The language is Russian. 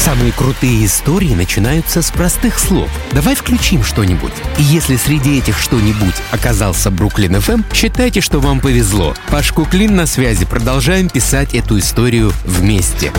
Самые крутые истории начинаются с простых слов. Давай включим что-нибудь. И если среди этих что-нибудь оказался Бруклин ФМ, считайте, что вам повезло. Паш Куклин на связи. Продолжаем писать эту историю вместе.